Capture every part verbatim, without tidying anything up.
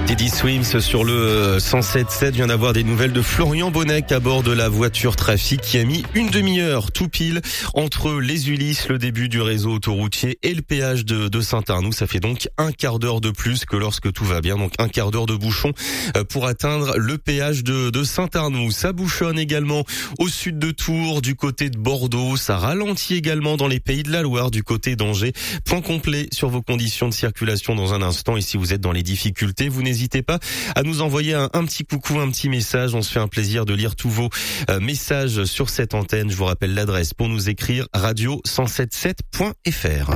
Teddy Swims sur le cent sept sept vient d'avoir des nouvelles de Florian Bonnec à bord de la voiture trafic qui a mis une demi-heure tout pile entre les Ulysses, le début du réseau autoroutier et le péage de, de Saint-Arnoux. Ça fait donc un quart d'heure de plus que lorsque tout va bien, donc un quart d'heure de bouchon pour atteindre le péage de, de Saint-Arnoux. Ça bouchonne également au sud de Tours, du côté de Bordeaux. Ça ralentit également dans les Pays de la Loire, du côté d'Angers. Point complet sur vos conditions de circulation dans un instant. Et si vous êtes dans les difficultés, vous n'hésitez pas à nous envoyer un, un petit coucou, un petit message. On se fait un plaisir de lire tous vos euh, messages sur cette antenne. Je vous rappelle l'adresse pour nous écrire radio cent soixante-dix-sept point f r.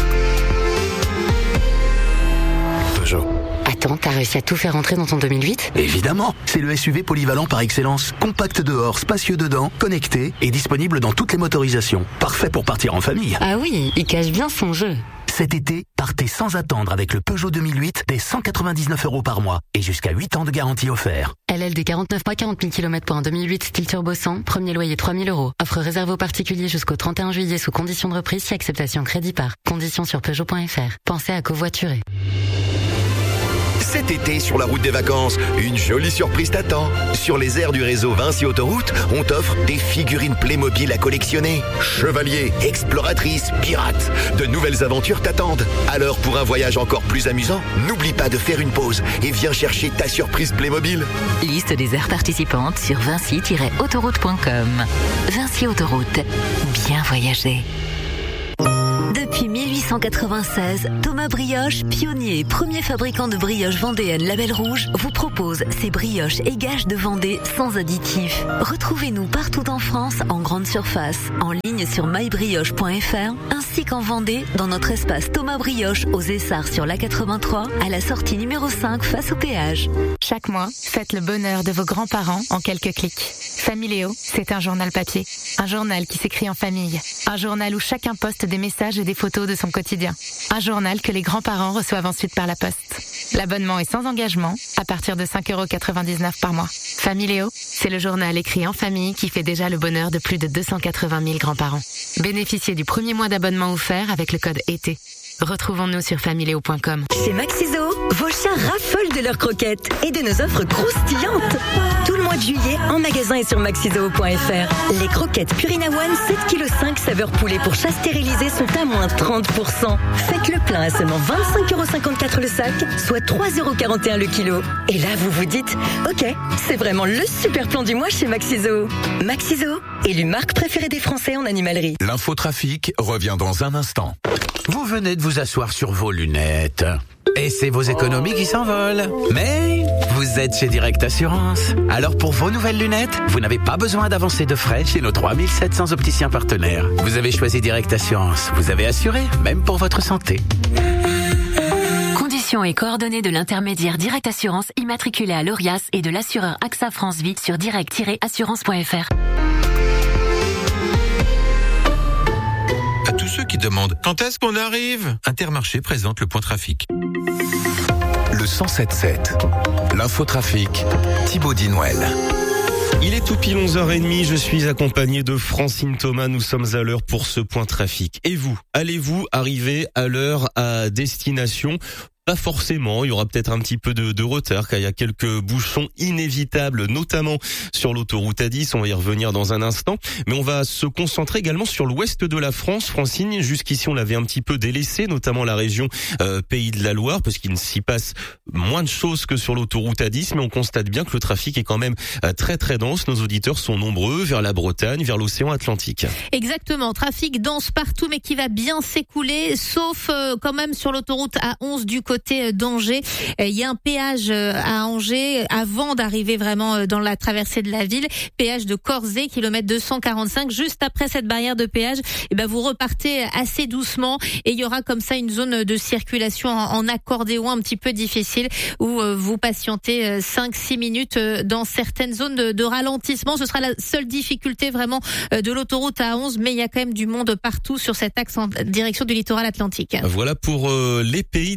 Peugeot. Attends, t'as réussi à tout faire rentrer dans ton deux mille huit ? Évidemment, c'est le S U V polyvalent par excellence. Compact dehors, spacieux dedans, connecté et disponible dans toutes les motorisations. Parfait pour partir en famille. Ah oui, il cache bien son jeu. Cet été, partez sans attendre avec le Peugeot deux mille huit dès cent quatre-vingt-dix-neuf euros par mois et jusqu'à huit ans de garantie offert. L L D quarante-neuf mois, quarante mille kilomètres pour un deux mille huit style turbo cent, premier loyer trois mille euros. Offre réservée aux particuliers jusqu'au trente et un juillet sous condition de reprise si acceptation crédit par. Conditions sur Peugeot point f r. Pensez à covoiturer. Cet été, sur la route des vacances, une jolie surprise t'attend. Sur les aires du réseau Vinci Autoroute, on t'offre des figurines Playmobil à collectionner. Chevaliers, exploratrices, pirates, de nouvelles aventures t'attendent. Alors, pour un voyage encore plus amusant, n'oublie pas de faire une pause et viens chercher ta surprise Playmobil. Liste des aires participantes sur vinci tiret autoroute point com. Vinci Autoroute, bien voyager. Depuis mille huit cent quatre-vingt-seize, Thomas Brioche, pionnier et premier fabricant de brioches vendéennes Label Rouge, vous propose ses brioches et gages de Vendée sans additifs. Retrouvez-nous partout en France, en grande surface, en ligne sur my brioche point f r, ainsi qu'en Vendée, dans notre espace Thomas Brioche aux Essarts sur l'A quatre-vingt-trois, à la sortie numéro cinq face au péage. Chaque mois, faites le bonheur de vos grands-parents en quelques clics. Familio, c'est un journal papier. Un journal qui s'écrit en famille. Un journal où chacun poste des messages et des photos de son quotidien. Un journal que les grands-parents reçoivent ensuite par la poste. L'abonnement est sans engagement, à partir de cinq euros quatre-vingt-dix-neuf par mois. Familio, c'est le journal écrit en famille qui fait déjà le bonheur de plus de deux cent quatre-vingt mille grands-parents. Bénéficiez du premier mois d'abonnement offert avec le code été. Retrouvons-nous sur familio point com. Chez Maxiso, vos chiens raffolent de leurs croquettes et de nos offres croustillantes. Tout le mois de juillet, en magasin et sur maxiso point f r. Les croquettes Purina One sept virgule cinq kilos saveur poulet pour chat stérilisé sont à moins trente pour cent. Faites le plein à seulement vingt-cinq euros cinquante-quatre le sac, soit trois euros quarante et un le kilo. Et là, vous vous dites, ok, c'est vraiment le super plan du mois chez Maxiso. Maxiso, élu marque préférée des Français en animalerie. L'infotrafic revient dans un instant. Vous venez de vous asseoir sur vos lunettes. Et c'est vos économies qui s'envolent. Mais vous êtes chez Direct Assurance. Alors pour vos nouvelles lunettes, vous n'avez pas besoin d'avancer de frais chez nos trois mille sept cents opticiens partenaires. Vous avez choisi Direct Assurance. Vous avez assuré, même pour votre santé. Conditions et coordonnées de l'intermédiaire Direct Assurance immatriculé à l'Orias et de l'assureur A X A France Vie sur direct tiret assurance point f r. À tous ceux qui demandent quand est-ce qu'on arrive, Intermarché présente le point trafic. Le cent sept sept, l'infotrafic, Thibaut Dinouel. Il est tout pile onze heures trente, je suis accompagné de Francine Thomas, nous sommes à l'heure pour ce point trafic. Et vous, allez-vous arriver à l'heure à destination ? Pas forcément, il y aura peut-être un petit peu de, de retard car il y a quelques bouchons inévitables, notamment sur l'autoroute A dix, on va y revenir dans un instant. Mais on va se concentrer également sur l'ouest de la France, Francine. Jusqu'ici, on l'avait un petit peu délaissé, notamment la région euh, Pays de la Loire, parce qu'il s'y passe moins de choses que sur l'autoroute A dix, mais on constate bien que le trafic est quand même euh, très très dense. Nos auditeurs sont nombreux vers la Bretagne, vers l'océan Atlantique. Exactement, trafic dense partout, mais qui va bien s'écouler, sauf euh, quand même sur l'autoroute A onze du côté côté d'Angers. Il y a un péage à Angers avant d'arriver vraiment dans la traversée de la ville. Péage de Corzé, kilomètre deux cent quarante-cinq. Juste après cette barrière de péage, et ben vous repartez assez doucement et il y aura comme ça une zone de circulation en accordéon un petit peu difficile où vous patientez cinq six minutes dans certaines zones de, de ralentissement. Ce sera la seule difficulté vraiment de l'autoroute A onze, mais il y a quand même du monde partout sur cet axe en direction du littoral atlantique. Voilà pour euh, les Pays de la Loire.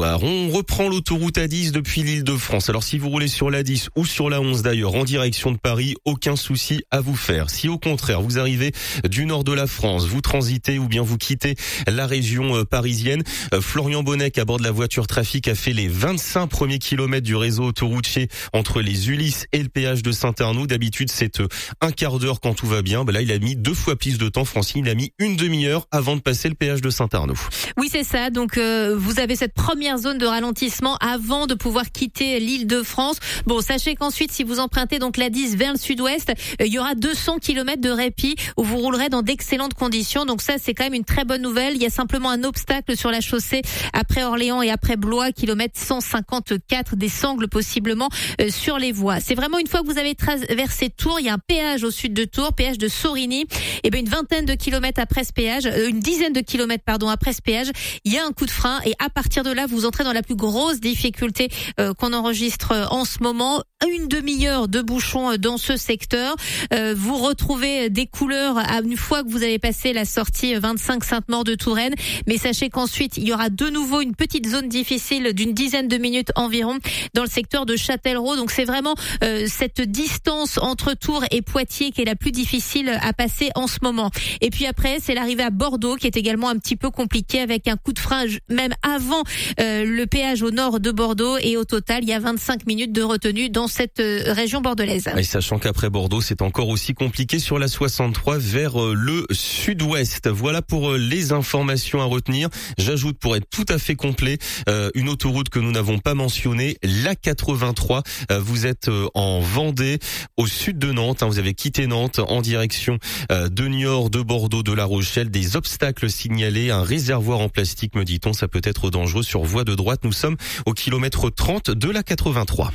Loire. On reprend l'autoroute A dix depuis l'Île-de-France. Alors si vous roulez sur la dix ou sur la onze d'ailleurs en direction de Paris, aucun souci à vous faire. Si au contraire vous arrivez du nord de la France, vous transitez ou bien vous quittez la région parisienne, Florian Bonnec à bord de la voiture trafic a fait les vingt-cinq premiers kilomètres du réseau autoroutier entre les Ulysses et le péage de Saint-Arnoux. D'habitude c'est un quart d'heure quand tout va bien. Ben là il a mis deux fois plus de temps. Francine, il a mis une demi-heure avant de passer le péage de Saint-Arnoux. Oui c'est ça. Donc euh, vous avez cette première zone de ralentissement avant de pouvoir quitter l'Île-de-France. Bon, sachez qu'ensuite si vous empruntez donc la dix vers le sud-ouest, euh, il y aura deux cents kilomètres de répit où vous roulerez dans d'excellentes conditions. Donc ça c'est quand même une très bonne nouvelle. Il y a simplement un obstacle sur la chaussée après Orléans et après Blois, kilomètre cent cinquante-quatre, des sangles possiblement euh, sur les voies. C'est vraiment une fois que vous avez traversé Tours, il y a un péage au sud de Tours, péage de Sorigny. Et ben une vingtaine de kilomètres après ce péage, euh, une dizaine de kilomètres pardon après ce péage, il y a un coup de frein et à partir de là vous entrez dans la plus grosse difficulté euh, qu'on enregistre euh, en ce moment. Une demi-heure de bouchons dans ce secteur. Euh, vous retrouvez des couleurs à une fois que vous avez passé la sortie vingt-cinq Sainte-Maure de Touraine. Mais sachez qu'ensuite, il y aura de nouveau une petite zone difficile d'une dizaine de minutes environ dans le secteur de Châtellerault. Donc c'est vraiment euh, cette distance entre Tours et Poitiers qui est la plus difficile à passer en ce moment. Et puis après, c'est l'arrivée à Bordeaux qui est également un petit peu compliquée avec un coup de frein même avant euh, le péage au nord de Bordeaux. Et au total, il y a vingt-cinq minutes de retenue dans cette région bordelaise. Et sachant qu'après Bordeaux, c'est encore aussi compliqué sur la soixante-trois vers le sud-ouest. Voilà pour les informations à retenir. J'ajoute pour être tout à fait complet, euh, une autoroute que nous n'avons pas mentionnée, la quatre-vingt-trois. Euh, vous êtes en Vendée, au sud de Nantes. Hein, vous avez quitté Nantes en direction euh, de Niort, de Bordeaux, de La Rochelle. Des obstacles signalés, un réservoir en plastique, me dit-on. Ça peut être dangereux sur voie de droite. Nous sommes au kilomètre trente de la quatre-vingt-trois.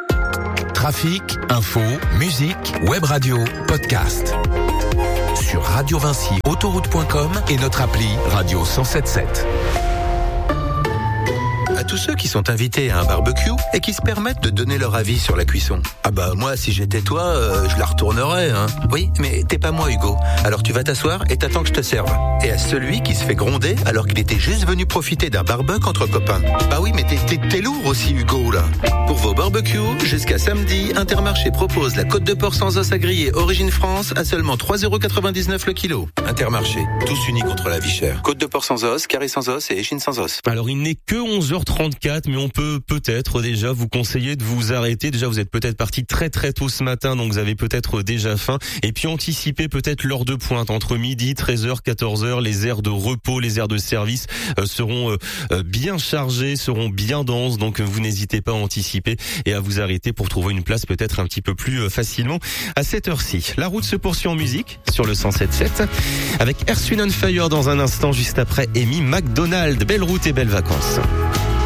Trafic, info, musique, web radio, podcast. Sur Radio Vinci, autoroute point com et notre appli Radio cent sept sept. À tous ceux qui sont invités à un barbecue et qui se permettent de donner leur avis sur la cuisson. Ah bah moi, si j'étais toi, euh, je la retournerais, hein. Oui, mais t'es pas moi, Hugo. Alors tu vas t'asseoir et t'attends que je te serve. Et à celui qui se fait gronder alors qu'il était juste venu profiter d'un barbecue entre copains. Bah oui, mais t'es, t'es, t'es lourd aussi, Hugo, là. Pour vos barbecues, jusqu'à samedi, Intermarché propose la côte de porc sans os à griller Origine France à seulement trois euros quatre-vingt-dix-neuf le kilo. Intermarché, tous unis contre la vie chère. Côte de porc sans os, carré sans os et échine sans os. Alors il n'est que onze heures trente-quatre, mais on peut peut-être déjà vous conseiller de vous arrêter. Déjà, vous êtes peut-être parti très très tôt ce matin, donc vous avez peut-être déjà faim. Et puis anticiper peut-être l'heure de pointe entre midi, treize heures, quatorze heures. Les aires de repos, les aires de service euh, seront euh, bien chargées, seront bien denses. Donc vous n'hésitez pas à anticiper et à vous arrêter pour trouver une place peut-être un petit peu plus euh, facilement à cette heure-ci. La route se poursuit en musique sur le cent sept sept avec Earth, Wind and Fire dans un instant, juste après Amy McDonald. Belle route et belles vacances.